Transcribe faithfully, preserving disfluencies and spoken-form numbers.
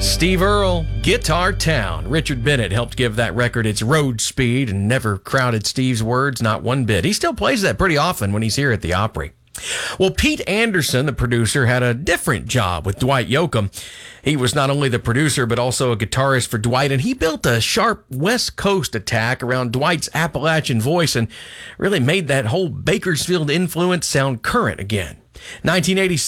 Steve Earle, Guitar Town. Richard Bennett helped give that record its road speed and never crowded Steve's words, not one bit. He still plays that pretty often when he's here at the Opry. Well, Pete Anderson, the producer, had a different job with Dwight Yoakam. He was not only the producer, but also a guitarist for Dwight, and he built a sharp West Coast attack around Dwight's Appalachian voice and really made that whole Bakersfield influence sound current again. nineteen eighty-six